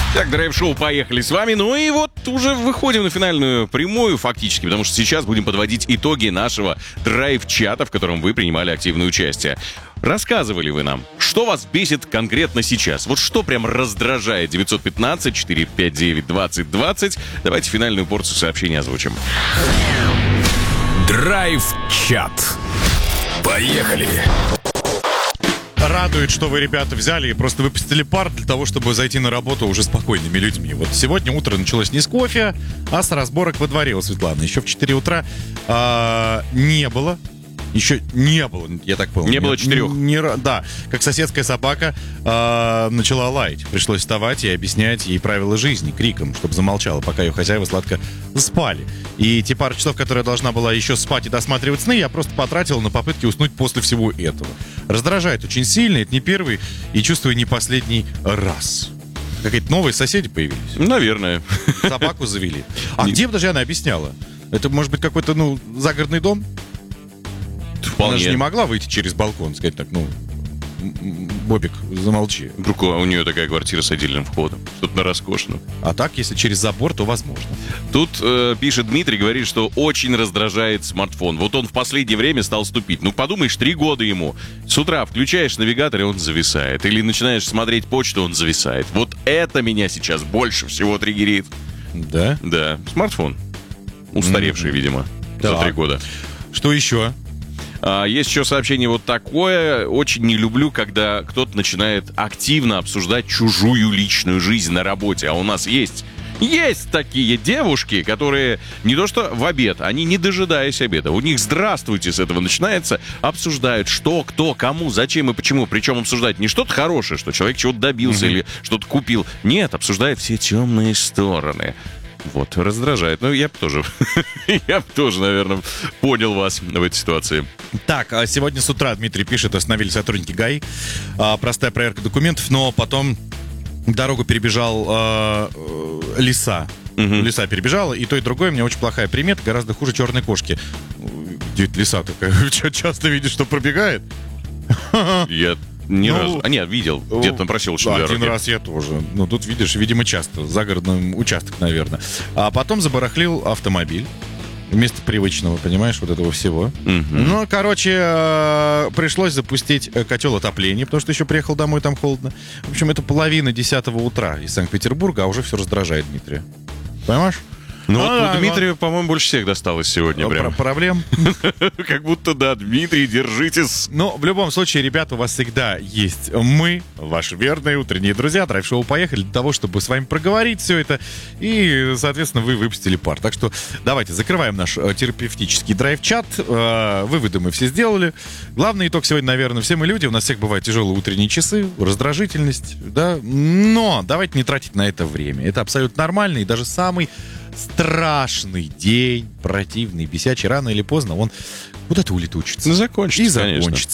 Так, драйв-шоу, поехали с вами. Ну и вот уже выходим на финальную прямую фактически, потому что сейчас будем подводить итоги нашего драйв-чата, в котором вы принимали активное участие. Рассказывали вы нам, что вас бесит конкретно сейчас? Вот что прям раздражает? 915-459-2020. Давайте финальную порцию сообщений озвучим. Драйв-чат. Поехали. Радует, что вы, ребята, взяли и просто выпустили пар для того, чтобы зайти на работу уже спокойными людьми. Вот сегодня утро началось не с кофе, а с разборок во дворе у Светланы. Еще в 4 утра не было. Еще не было, я так понял. Не было 4. Да, как соседская собака начала лаять. Пришлось вставать и объяснять ей правила жизни криком, чтобы замолчала, пока ее хозяева сладко спали. И те пару часов, которые я должна была еще спать и досматривать сны, я просто потратил на попытки уснуть после всего этого. Раздражает очень сильно, это не первый и, чувствую, не последний раз. Какие-то новые соседи появились. Наверное. Собаку завели. А где, даже она объясняла? Это может быть какой-то, загородный дом? Вполне. Она же не могла выйти через балкон, сказать так, Бобик, замолчи. Вдруг у нее такая квартира с отдельным входом. Что-то на роскошном. А так, если через забор, то возможно. Тут пишет Дмитрий, говорит, что очень раздражает смартфон. Вот он в последнее время стал ступить. Подумаешь, 3 года ему. С утра включаешь навигатор, и он зависает. Или начинаешь смотреть почту, он зависает. Вот это меня сейчас больше всего триггерит. Да? Да, смартфон. Устаревший, видимо, за 3 года. Что еще? Есть еще сообщение вот такое. Очень не люблю, когда кто-то начинает активно обсуждать чужую личную жизнь на работе. А у нас есть такие девушки, которые не то что в обед, они не дожидаясь обеда. У них «здравствуйте» с этого начинается. Обсуждают, что, кто, кому, зачем и почему. Причем обсуждать не что-то хорошее, что человек чего-то добился или что-то купил. Нет, обсуждают все темные стороны. Вот, раздражает. Я бы тоже, наверное, понял вас в этой ситуации. Так, сегодня с утра Дмитрий пишет, остановили сотрудники ГАИ. Простая проверка документов, но потом дорогу перебежал лиса. Лиса перебежала, и то, и другое. У меня очень плохая примета, гораздо хуже черной кошки. Где лиса такая? Часто видишь, что пробегает? Я ни разу. Нет, видел. Где-то на проселочной дороге. Один раз я тоже. Тут, видишь, видимо, часто. Загородный участок, наверное. А потом забарахлил автомобиль. Вместо привычного, понимаешь, вот этого всего. Пришлось запустить котел отопления, потому что еще приехал домой, там холодно. В общем, это 9:30 утра из Санкт-Петербурга, а уже все раздражает Дмитрия. Понимаешь? Дмитрию, по-моему, больше всех досталось сегодня прям. Проблем? Как будто, да, Дмитрий, держитесь. Но в любом случае, ребята, у вас всегда есть мы, ваши верные утренние друзья. Драйв-шоу поехали для того, чтобы с вами проговорить все это. И, соответственно, вы выпустили пар. Так что давайте закрываем наш терапевтический драйв-чат. Выводы мы все сделали. Главный итог сегодня, наверное, все мы люди. У нас всех бывают тяжелые утренние часы, раздражительность, да. Но давайте не тратить на это время. Это абсолютно нормально. И даже самый страшный день, противный, бесячий, рано или поздно он куда-то улетучится. Закончится, и закончится. Конечно.